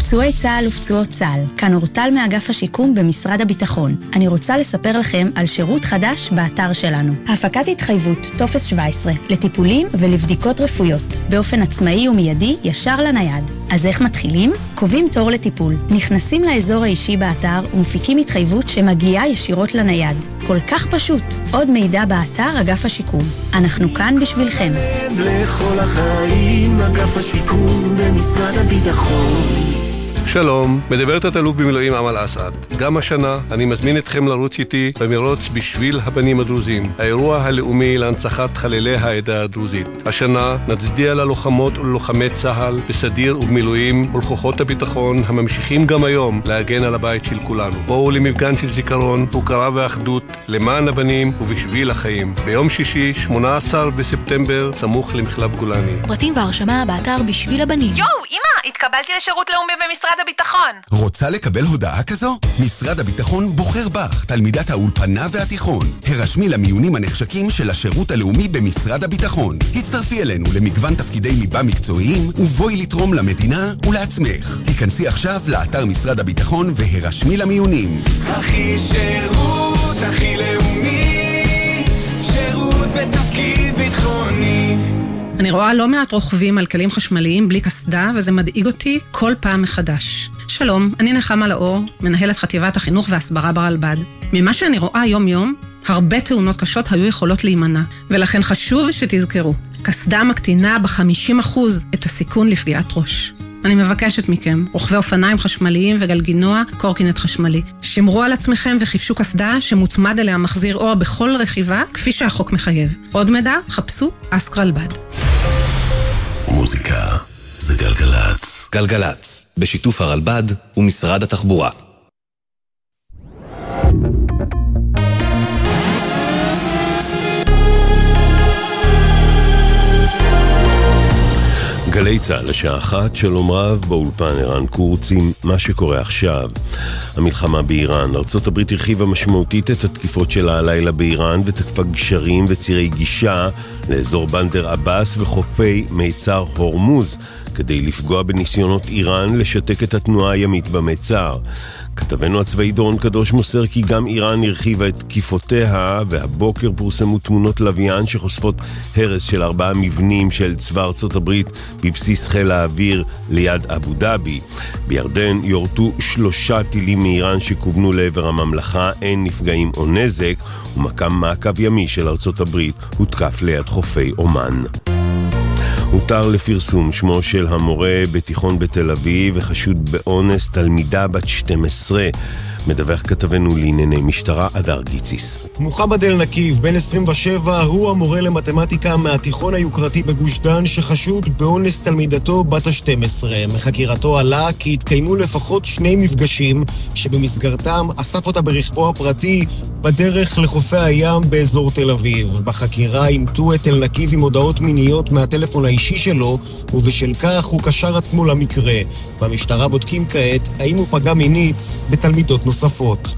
פצועי צה"ל ופצועות צה"ל, כאן אורטל מאגף השיקום במשרד הביטחון. אני רוצה לספר לכם על שירות חדש באתר שלנו. הפקת התחייבות, טופס 17, לטיפולים ולבדיקות רפואיות, באופן עצמאי ומיידי ישר לנייד. אז איך מתחילים? קובעים תור לטיפול, נכנסים לאזור האישי באתר ומפיקים התחייבות שמגיעה ישירות לנייד. כל כך פשוט. עוד מידע באתר אגף השיקום. אנחנו כאן בשבילכם. לכל החיים, אגף השיקום במשרד הביטחון. שלום, מדברת התלוף במילואים אמל אסעד. גם השנה אני מזמין אתכם לרוץ איתי במרוץ בשביל הבנים הדרוזים, האירוע הלאומי להנצחת חללי העדה הדרוזית. השנה נצדיע ללוחמות וללוחמי צה"ל בסדיר ובמילואים ולכוחות הביטחון הממשיכים גם היום להגן על הבית של כולנו. בואו למפגן של זיכרון, הוקרה ואחדות למען הבנים ובשביל החיים. ביום שישי, 18 בספטמבר, סמוך למחלף גולני. פרטים והרשמה באתר בשביל הבנים. יואו, אמא, התקבלתי לשירות לאומי במשרד הביטחון. רוצה לקבל הודעה כזו? משרד הביטחון בוחר בך, תלמידת האולפנה והתיכון. הרשמי למיונים הנחשקים של השירות הלאומי במשרד הביטחון. הצטרפי אלינו למגוון תפקידי ליבה מקצועיים ובואי לתרום למדינה ולעצמך. היכנסי עכשיו לאתר משרד הביטחון והרשמי למיונים. הכי שירות, הכי לאומי, שירות בתפקיד ביטחוני. אני רואה לא מעט רוכבים על כלים חשמליים בלי קסדה, וזה מדאיג אותי כל פעם מחדש. שלום, אני נחמה לאור, מנהלת חטיבת החינוך והסברה ברלב"ד. ממה שאני רואה יום-יום, הרבה תאונות קשות היו יכולות להימנע, ולכן חשוב שתזכרו, קסדה מקטינה ב-50% את הסיכון לפגיעת ראש. אני מבקשת מכם, רוכבי אופניים חשמליים וגלגינוע, קורקינט חשמלי. שמרו על עצמכם וחיפשו קסדה שמוצמד אליה מחזיר אור בכל רכיבה, כפי שהחוק מחייב. עוד מידע, חפשו אסק רלב"ד. מוזיקה זה גלגלץ. גלגלץ, בשיתוף הרלב"ד ומשרד התחבורה. גלי צהל לשעה 1, שלום רב, באולפן ערן קורצים. מה שקורה עכשיו: המלחמה באיראן. ארצות הברית הרחיבה משמעותית את התקיפות שלה הלילה באיראן ותקפה גשרים וצירי גישה לאזור בנדר אבאס וחופי מיצר הורמוז כדי לפגוע בניסיונות איראן לשתק את התנועה הימית במיצר. כתבנו הצבאי דורון קדוש מוסר כי גם איראן הרחיבה את תקיפותיה, והבוקר פורסמו תמונות לוויין שחושפות הרס של 4 מבנים של צבא ארצות הברית בבסיס חיל האוויר ליד אבו דאבי. בירדן יורטו 3 טילים מאיראן שכוונו לעבר הממלכה, אין נפגעים או נזק, ומקם מעקב ימי של ארצות הברית הותקף ליד חופי אומן. הותר לפרסום שמו של המורה בתיכון בתל אביב וחשוד באונס תלמידה בת 12. מדווח כתבנו לענייני משטרה אדר גיציס. מוחמד אל נקיב, בן 27, הוא המורה למתמטיקה מהתיכון היוקרתי בגוש דן שחשוד באונס תלמידתו בת ה-12. מחקירתו עלה כי התקיימו לפחות 2 מפגשים שבמסגרתם אסף אותה ברכבו הפרטי בדרך לחופי הים באזור תל אביב. בחקירה אימתו את אל נקיב עם הודעות מיניות מהטלפון האישי שלו, ובשל כך הוא קשר עצמו למקרה. במשטרה בודקים כעת האם הוא פגע מינית בתלמידות נוספות.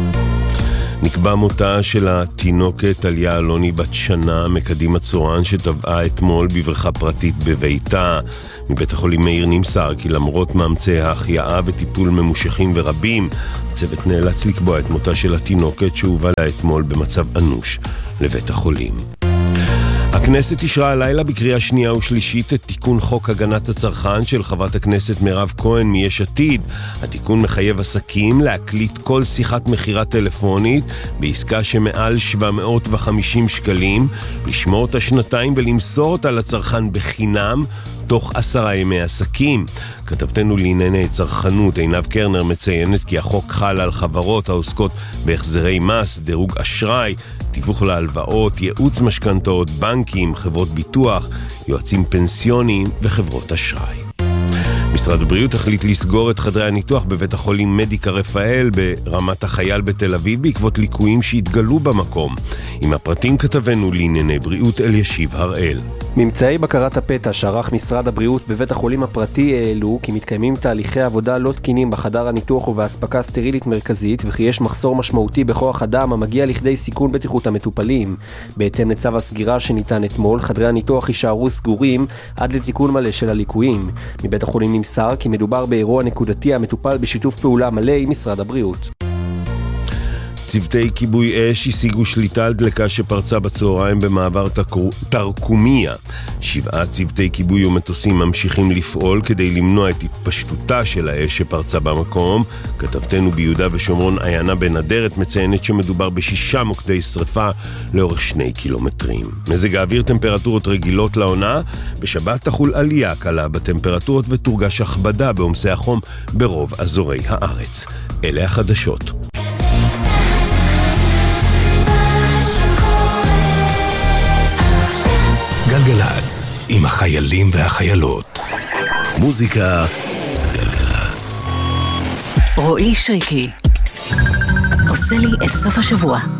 נקבע מותה של התינוקת אליה אלוני בת שנה מקדימה צורן שטבעה אתמול בבריכה פרטית בביתה. מבית החולים מאיר נמסר כי למרות מאמצי ההחייאה וטיפול ממושכים ורבים, הצוות נאלץ לקבוע את מותה של התינוקת שהובאה אתמול במצב אנוש לבית החולים. הכנסת אישרה הלילה בקריאה שנייה ושלישית את תיקון חוק הגנת הצרכן של חברת הכנסת מירב כהן מיש עתיד. התיקון מחייב עסקים להקליט כל שיחת מחירה טלפונית בעסקה שמעל 750 שקלים, לשמור אותה 2 ולמסור אותה לצרכן בחינם תוך 10 ימי עסקים. כתבתנו לענייני צרכנות עינב קרנר מציינת כי החוק חל על חברות העוסקות בהחזרי מס, דירוג אשראי, תיווך להלוואות, ייעוץ משכנתאות, בנקים, חברות ביטוח, יועצים פנסיוניים וחברות אשראי. משרד הבריאות החליט לסגור את חדרי הניתוח בבית החולים מדיקה רפאל ברמת החייל בתל אביב בעקבות ליקויים שהתגלו במקום. עם הפרטים כתבנו לענייני בריאות אלישיב הראל. ממצאי בקרת הפתע שערך משרד הבריאות בבית החולים הפרטי העלו כי מתקיימים תהליכי עבודה לא תקינים בחדר הניתוח ובהספקה סטרילית מרכזית וכי יש מחסור משמעותי בכוח אדם המגיע לכדי סיכון בטיחות המטופלים. בהתאם לצו הסגירה שניתן אתמול, חדרי הניתוח יישארו סגורים עד לתיקון מלא של הליקויים. מבית החולים נמסר כי מדובר באירוע נקודתי המטופל בשיתוף פעולה מלא עם משרד הבריאות. צוותי כיבוי אש השיגו שליטה על דלקה שפרצה בצהריים במעבר תרקומיה. 7 צוותי כיבוי ומטוסים ממשיכים לפעול כדי למנוע את התפשטותה של האש שפרצה במקום. כתבתנו ביהודה ושומרון עיינה בן אדרת מציינת שמדובר ב6 מוקדי שריפה לאורך 2 קילומטרים. מזג האוויר טמפרטורות רגילות לעונה. בשבת תחול עלייה קלה בטמפרטורות ותורגש הכבדה בעומסי החום ברוב אזורי הארץ. אלה החדשות. גלגלץ, עם החיילים והחיילות. מוזיקה זה גלגלץ. רועי שריקי עושה לי את סוף השבוע.